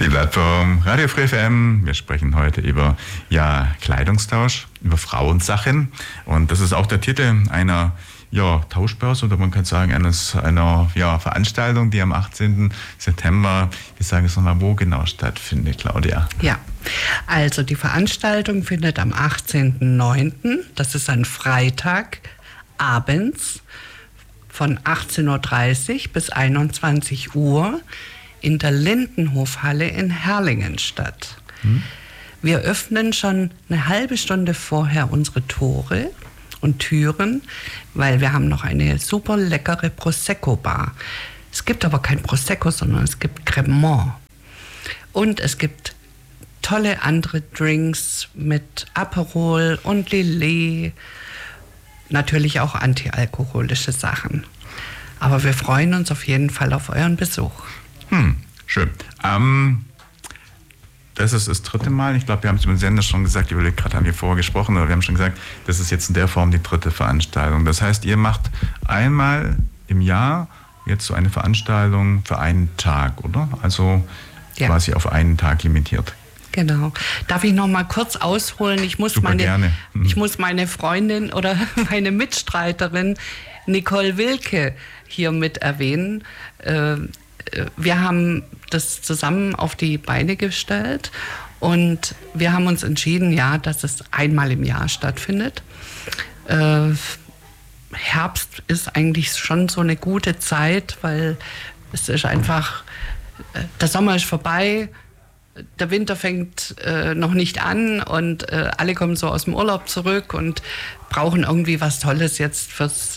Die Plattform Radio Free FM. Wir sprechen heute über Kleidungstausch, über Frauensachen. Und das ist auch der Titel einer Tauschbörse, oder man kann sagen einer Veranstaltung, die am 18. September, wir sagen es nochmal, wo genau stattfindet, Claudia? Ja, also die Veranstaltung findet am 18.09., das ist ein Freitag, abends von 18.30 Uhr bis 21 Uhr in der Lindenhofhalle in Herrlingen statt. Wir öffnen schon eine halbe Stunde vorher unsere Tore und Türen, weil wir haben noch eine super leckere Prosecco-Bar. Es gibt aber kein Prosecco, sondern es gibt Cremant. Und es gibt tolle andere Drinks mit Aperol und Lillet. Natürlich auch antialkoholische Sachen. Aber wir freuen uns auf jeden Fall auf euren Besuch. Schön. Das ist das 3. Mal. Ich glaube, wir haben es über den Sender schon gesagt, ich überlege gerade, haben wir vorher gesprochen, aber wir haben schon gesagt, das ist jetzt in der Form die 3. Veranstaltung. Das heißt, ihr macht einmal im Jahr jetzt so eine Veranstaltung für einen Tag, oder? Also quasi auf einen Tag limitiert. Genau. Darf ich noch mal kurz ausholen? Ich muss meine Freundin oder meine Mitstreiterin Nicole Wilke hier mit erwähnen. Wir haben das zusammen auf die Beine gestellt und wir haben uns entschieden, dass es einmal im Jahr stattfindet. Herbst ist eigentlich schon so eine gute Zeit, weil es ist einfach, der Sommer ist vorbei, der Winter fängt noch nicht an und alle kommen so aus dem Urlaub zurück und brauchen irgendwie was Tolles jetzt fürs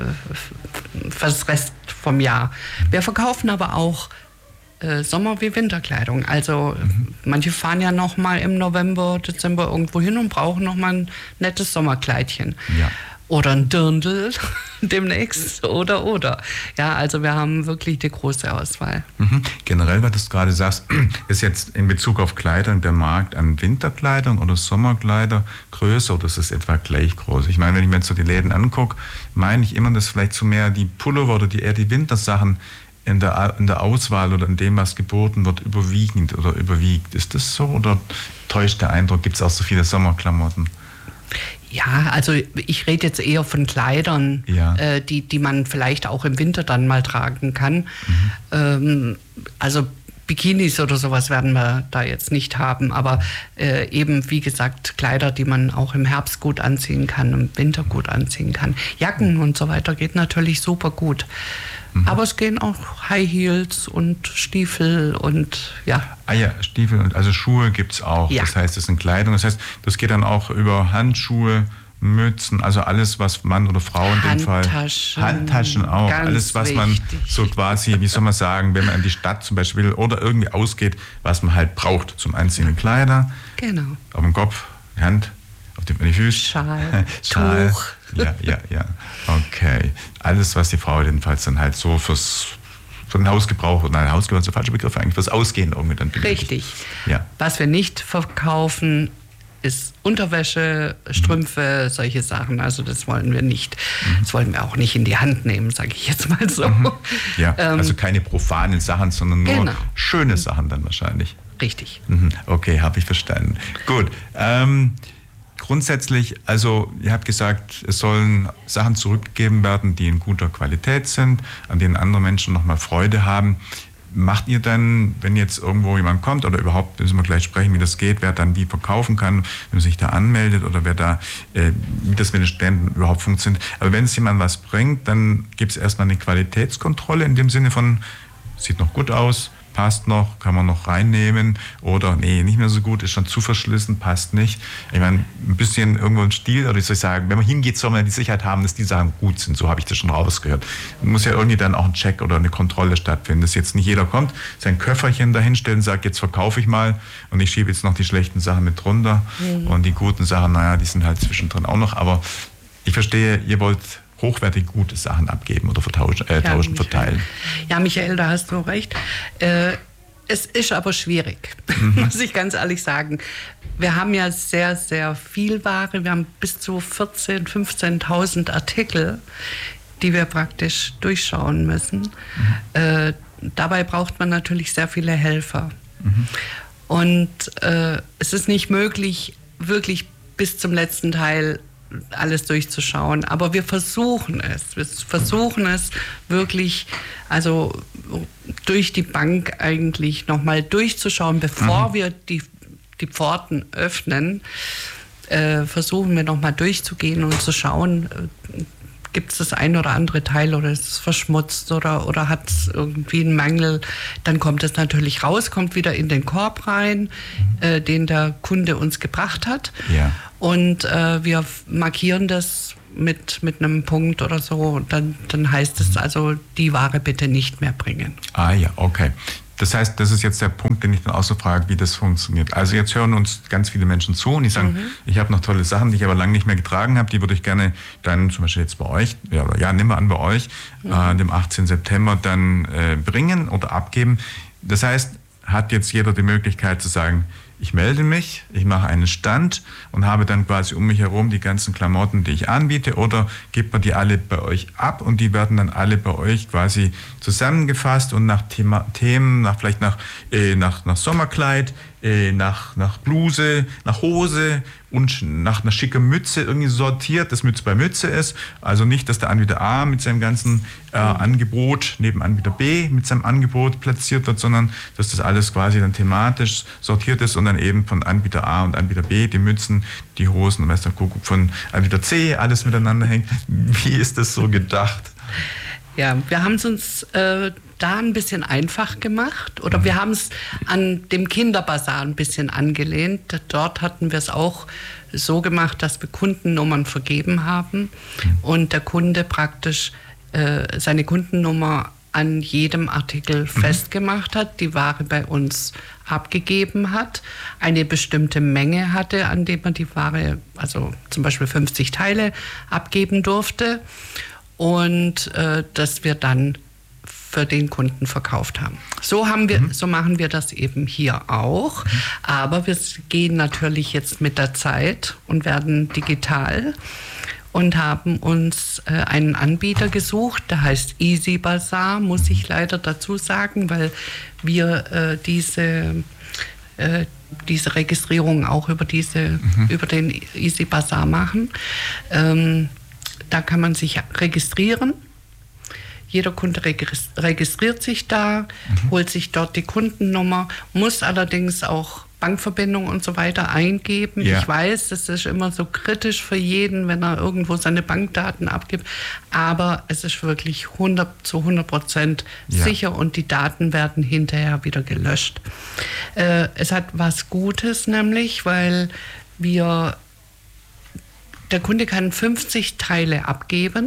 Rest vom Jahr. Wir verkaufen aber auch Sommer- wie Winterkleidung. Also manche fahren ja noch mal im November, Dezember irgendwo hin und brauchen noch mal ein nettes Sommerkleidchen. Ja. Oder ein Dirndl demnächst oder. Ja, also wir haben wirklich eine große Auswahl. Generell, was du gerade sagst, ist jetzt in Bezug auf Kleidung der Markt an Winterkleidung oder Sommerkleider größer oder ist es etwa gleich groß? Ich meine, wenn ich mir jetzt so die Läden angucke, meine ich immer, dass vielleicht so mehr die Pullover oder eher die Wintersachen in der Auswahl oder in dem, was geboten wird, überwiegt. Ist das so oder täuscht der Eindruck, gibt es auch so viele Sommerklamotten? Ja, also ich rede jetzt eher von Kleidern, die man vielleicht auch im Winter dann mal tragen kann. Also Bikinis oder sowas werden wir da jetzt nicht haben, aber eben, wie gesagt, Kleider, die man auch im Herbst gut anziehen kann, im Winter gut anziehen kann. Jacken und so weiter geht natürlich super gut. Aber es gehen auch High Heels und Stiefel und Stiefel und also Schuhe gibt's auch. Ja. Das heißt, das sind Kleidung. Das heißt, das geht dann auch über Handschuhe, Mützen, also alles, was Mann oder Frau in dem Fall. Handtaschen auch. Alles, was man so quasi, wie soll man sagen, wenn man in die Stadt zum Beispiel oder irgendwie ausgeht, was man halt braucht zum Anziehen. Kleider. Genau. Auf dem Kopf, die Hand, auf die Füße. Schal. Tuch. Ja. Okay. Alles, was die Frau jedenfalls dann halt so für den Hausgebrauch, Hausgebrauch ist der falsche Begriff eigentlich, fürs Ausgehen irgendwie dann benötigt. Richtig. Ja. Was wir nicht verkaufen, ist Unterwäsche, Strümpfe, solche Sachen. Also das wollen wir nicht. Das wollen wir auch nicht in die Hand nehmen, sage ich jetzt mal so. Ja, also keine profanen Sachen, sondern nur schöne Sachen dann wahrscheinlich. Richtig. Okay, habe ich verstanden. Gut. Grundsätzlich, also ihr habt gesagt, es sollen Sachen zurückgegeben werden, die in guter Qualität sind, an denen andere Menschen nochmal Freude haben. Macht ihr dann, wenn jetzt irgendwo jemand kommt oder überhaupt, müssen wir gleich sprechen, wie das geht, wer dann die verkaufen kann, wenn man sich da anmeldet oder wer da, wie das mit den Ständen überhaupt funktioniert. Aber wenn es jemand was bringt, dann gibt es erstmal eine Qualitätskontrolle in dem Sinne von, sieht noch gut aus, passt noch, kann man noch reinnehmen oder nee, nicht mehr so gut, ist schon zu verschlissen, passt nicht. Ich meine, ein bisschen irgendwo ein Stil, oder wie soll ich sagen, wenn man hingeht, soll man die Sicherheit haben, dass die Sachen gut sind, so habe ich das schon rausgehört. Muss ja irgendwie dann auch ein Check oder eine Kontrolle stattfinden, dass jetzt nicht jeder kommt, sein Köfferchen dahinstellt und sagt, jetzt verkaufe ich mal und ich schiebe jetzt noch die schlechten Sachen mit drunter und die guten Sachen, die sind halt zwischendrin auch noch, aber ich verstehe, ihr wollt hochwertig gute Sachen abgeben oder tauschen, verteilen. Ja, Michael, da hast du recht. Es ist aber schwierig, muss ich ganz ehrlich sagen. Wir haben ja sehr, sehr viel Ware. Wir haben bis zu 14.000, 15.000 Artikel, die wir praktisch durchschauen müssen. Dabei braucht man natürlich sehr viele Helfer. Und es ist nicht möglich, wirklich bis zum letzten Teil alles durchzuschauen. Aber wir versuchen es. Wir versuchen es wirklich, also durch die Bank eigentlich nochmal durchzuschauen, bevor wir die Pforten öffnen. Versuchen wir nochmal durchzugehen und zu schauen, gibt es das ein oder andere Teil oder ist es verschmutzt oder hat es irgendwie einen Mangel. Dann kommt es natürlich raus, kommt wieder in den Korb rein, den der Kunde uns gebracht hat. Ja. Und wir markieren das mit einem Punkt oder so. Dann heißt es also, die Ware bitte nicht mehr bringen. Ah ja, okay. Das heißt, das ist jetzt der Punkt, den ich dann auch so frage, wie das funktioniert. Also jetzt hören uns ganz viele Menschen zu und die sagen, ich habe noch tolle Sachen, die ich aber lange nicht mehr getragen habe, die würde ich gerne dann zum Beispiel jetzt bei euch, nehmen wir an bei euch, dem 18. September dann bringen oder abgeben. Das heißt, hat jetzt jeder die Möglichkeit zu sagen, ich melde mich, ich mache einen Stand und habe dann quasi um mich herum die ganzen Klamotten, die ich anbiete, oder gebt man die alle bei euch ab und die werden dann alle bei euch quasi zusammengefasst und nach Themen, vielleicht nach Sommerkleid, nach Bluse, nach Hose und nach einer schicken Mütze irgendwie sortiert, dass Mütze bei Mütze ist. Also nicht, dass der Anbieter A mit seinem ganzen Angebot neben Anbieter B mit seinem Angebot platziert wird, sondern dass das alles quasi dann thematisch sortiert ist und dann eben von Anbieter A und Anbieter B die Mützen, die Hosen und weiß der Kuckuck von Anbieter C alles miteinander hängt. Wie ist das so gedacht? Ja, wir haben es uns da ein bisschen einfach gemacht oder wir haben es an dem Kinderbazar ein bisschen angelehnt. Dort hatten wir es auch so gemacht, dass wir Kundennummern vergeben haben und der Kunde praktisch seine Kundennummer an jedem Artikel festgemacht hat, die Ware bei uns abgegeben hat, eine bestimmte Menge hatte, an dem man die Ware, also zum Beispiel 50 Teile, abgeben durfte. Und dass wir dann für den Kunden verkauft haben. So machen wir das eben hier auch. Aber wir gehen natürlich jetzt mit der Zeit und werden digital und haben uns einen Anbieter gesucht, der heißt Easy Bazaar, muss ich leider dazu sagen, weil wir diese Registrierung auch über den Easy Bazaar machen. Da kann man sich registrieren. Jeder Kunde registriert sich da, holt sich dort die Kundennummer, muss allerdings auch Bankverbindung und so weiter eingeben. Ja. Ich weiß, das ist immer so kritisch für jeden, wenn er irgendwo seine Bankdaten abgibt. Aber es ist wirklich 100% sicher und die Daten werden hinterher wieder gelöscht. Es hat was Gutes nämlich, weil der Kunde kann 50 Teile abgeben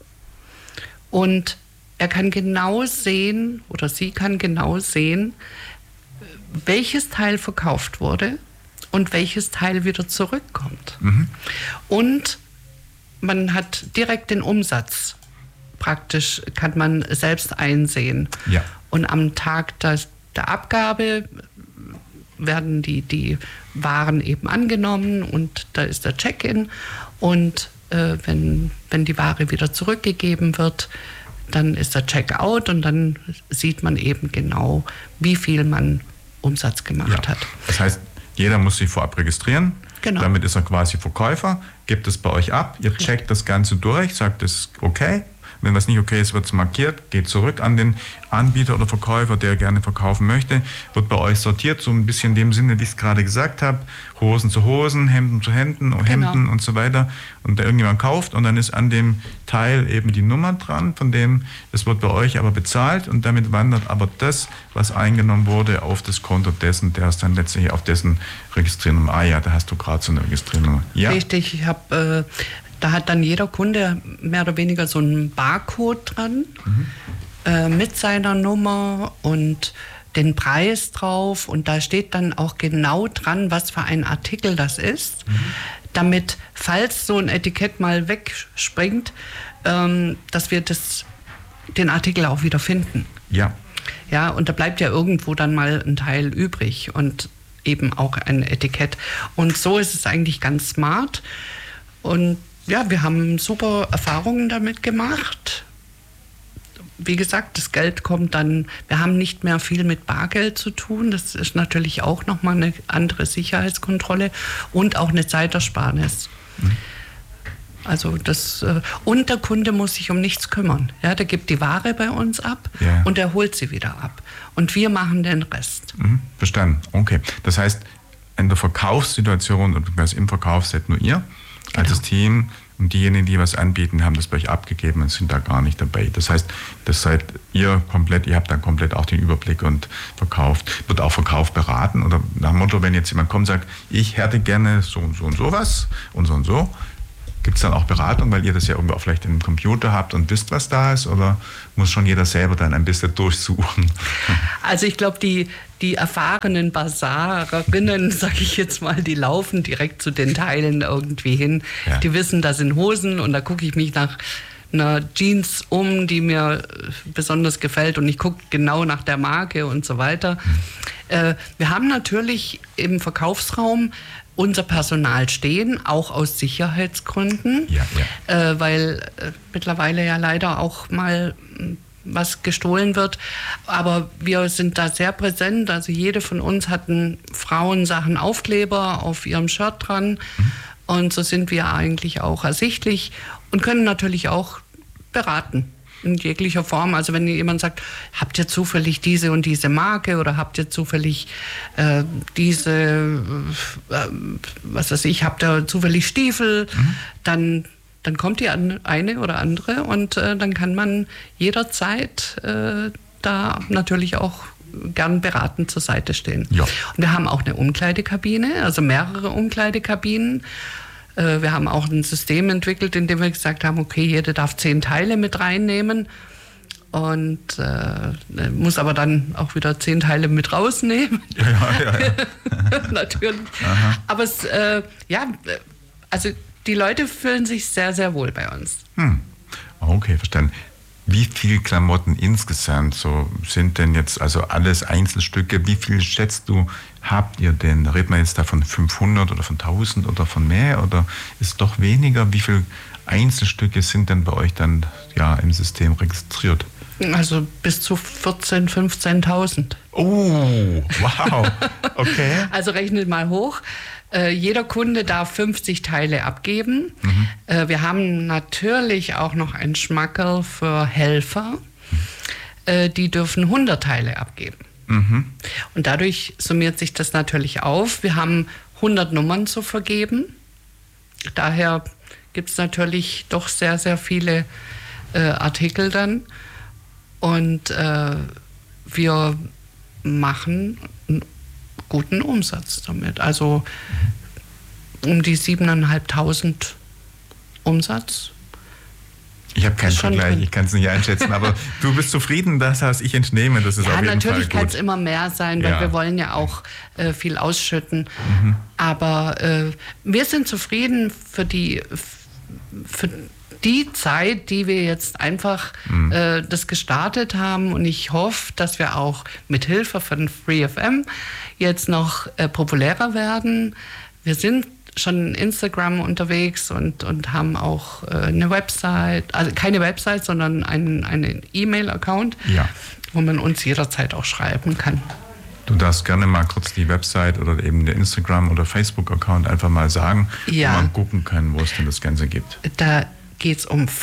und er kann genau sehen, oder sie kann genau sehen, welches Teil verkauft wurde und welches Teil wieder zurückkommt. Und man hat direkt den Umsatz, praktisch kann man selbst einsehen. Ja. Und am Tag der Abgabe werden die Waren eben angenommen und da ist der Check-in und wenn die Ware wieder zurückgegeben wird, dann ist der Check-out und dann sieht man eben genau, wie viel man Umsatz gemacht hat. Das heißt, jeder muss sich vorab registrieren, genau. Damit ist er quasi Verkäufer, gibt es bei euch ab, ihr checkt das Ganze durch, sagt, das ist okay. Wenn was nicht okay ist, wird es markiert, geht zurück an den Anbieter oder Verkäufer, der gerne verkaufen möchte, wird bei euch sortiert, so ein bisschen in dem Sinne, wie ich es gerade gesagt habe, Hosen zu Hosen, Hemden zu Hemden und so weiter. Und der irgendjemand kauft und dann ist an dem Teil eben die Nummer dran, von dem, das wird bei euch aber bezahlt und damit wandert aber das, was eingenommen wurde, auf das Konto dessen, der ist dann letztlich auf dessen Registriernummer. Ah ja, da hast du gerade so eine Registriernummer. Ja. Richtig, ich habe... Da hat dann jeder Kunde mehr oder weniger so einen Barcode dran mit seiner Nummer und den Preis drauf. Und da steht dann auch genau dran, was für ein Artikel das ist, damit, falls so ein Etikett mal wegspringt, dass wir den Artikel auch wieder finden. Ja. Ja, und da bleibt ja irgendwo dann mal ein Teil übrig und eben auch ein Etikett. Und so ist es eigentlich ganz smart. Und ja, wir haben super Erfahrungen damit gemacht. wie gesagt, das Geld kommt dann, wir haben nicht mehr viel mit Bargeld zu tun. Das ist natürlich auch nochmal eine andere Sicherheitskontrolle und auch eine Zeitersparnis. Also und der Kunde muss sich um nichts kümmern. Ja, der gibt die Ware bei uns ab und er holt sie wieder ab. Und wir machen den Rest. Verstanden. Okay. Das heißt, in der Verkaufssituation und im Verkauf seid nur ihr als Team. Und diejenigen, die was anbieten, haben das bei euch abgegeben und sind da gar nicht dabei. Das heißt, das seid ihr komplett, ihr habt dann komplett auch den Überblick und wird auch Verkauf beraten. Oder nach dem Motto, wenn jetzt jemand kommt und sagt, ich hätte gerne so und so und sowas und so, gibt es dann auch Beratung, weil ihr das ja irgendwo auch vielleicht im Computer habt und wisst, was da ist? Oder muss schon jeder selber dann ein bisschen durchsuchen? Also ich glaube, die erfahrenen Basarerinnen, sage ich jetzt mal, die laufen direkt zu den Teilen irgendwie hin. Ja. Die wissen, da sind Hosen und da gucke ich mich nach einer Jeans um, die mir besonders gefällt und ich gucke genau nach der Marke und so weiter. Wir haben natürlich im Verkaufsraum unser Personal stehen, auch aus Sicherheitsgründen, weil mittlerweile ja leider auch mal was gestohlen wird. Aber wir sind da sehr präsent. Also jede von uns hat einen Frauensachen-Aufkleber auf ihrem Shirt dran. Und so sind wir eigentlich auch ersichtlich und können natürlich auch beraten. In jeglicher Form. Also wenn jemand sagt, habt ihr zufällig diese und diese Marke oder habt ihr zufällig was weiß ich, habt ihr zufällig Stiefel, dann kommt die eine oder andere und dann kann man jederzeit da natürlich auch gern beratend zur Seite stehen. Ja. Und wir haben auch eine Umkleidekabine, also mehrere Umkleidekabinen. Wir haben auch ein System entwickelt, in dem wir gesagt haben, okay, jeder darf 10 Teile mit reinnehmen und muss aber dann auch wieder 10 Teile mit rausnehmen. Ja. Natürlich. Aha. Aber also die Leute fühlen sich sehr, sehr wohl bei uns. Okay, verstanden. Wie viele Klamotten insgesamt so sind denn jetzt, also alles Einzelstücke, wie viel schätzt du, habt ihr denn? Da redet man jetzt da von 500 oder von 1000 oder von mehr oder ist es doch weniger? Wie viele Einzelstücke sind denn bei euch dann im System registriert? Also bis zu 14.000, 15.000. Oh, wow, okay. Also rechnet mal hoch. Jeder Kunde darf 50 Teile abgeben. Wir haben natürlich auch noch ein Schmackerl für Helfer. Die dürfen 100 Teile abgeben. Und dadurch summiert sich das natürlich auf. Wir haben 100 Nummern zu vergeben. Daher gibt es natürlich doch sehr, sehr viele Artikel dann. Und wir machen einen guten Umsatz damit. Also um die 7.500 Umsatz. Ich habe keinen Vergleich, ich kann es nicht einschätzen, aber du bist zufrieden, das heißt, ich entnehme, das ist auf jeden Fall gut. Ja, natürlich kann es immer mehr sein, weil wir wollen ja auch viel ausschütten. Aber wir sind zufrieden für die Zeit, die wir jetzt einfach das gestartet haben. Und ich hoffe, dass wir auch mit Hilfe von FreeFM jetzt noch populärer werden. Wir sind schon Instagram unterwegs und haben auch eine Website, also keine Website, sondern einen E-Mail-Account, wo man uns jederzeit auch schreiben kann. Du darfst gerne mal kurz die Website oder eben den Instagram- oder Facebook-Account einfach mal sagen, wo man gucken kann, wo es denn das Ganze gibt. Da geht es um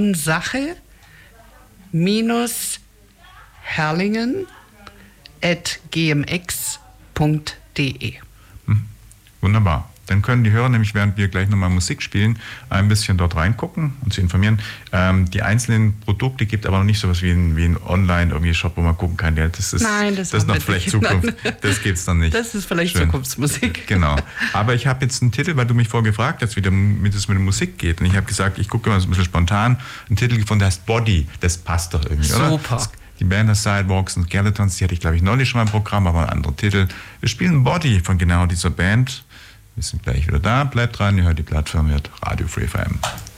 Frauensache-Herrlingen@gmx.de. Wunderbar. Dann können die Hörer nämlich, während wir gleich nochmal Musik spielen, ein bisschen dort reingucken und sich informieren. Die einzelnen Produkte gibt aber noch nicht sowas wie ein Online-Shop, wo man gucken kann. Ja, das ist noch vielleicht Zukunft. Das gibt es noch nicht. Das ist vielleicht Zukunftsmusik. Genau. Aber ich habe jetzt einen Titel, weil du mich vorgefragt hast, wie es mit der Musik geht. Und ich habe gesagt, ich gucke immer so ein bisschen spontan. Einen Titel gefunden, der heißt Body. Das passt doch irgendwie, oder? Super. Die Band heißt Sidewalks and Skeletons. Die hatte ich, glaube ich, neulich schon mal im Programm, aber ein anderer Titel. Wir spielen Body von genau dieser Band. Wir sind gleich wieder da. Bleibt dran, ihr hört die Plattform, hört Radio Free FM.